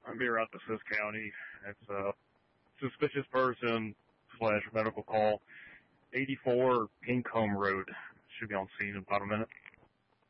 I'm here out to Sis County. It's a suspicious person / medical call. 84 Pincombe Road. Should be on scene in about a minute.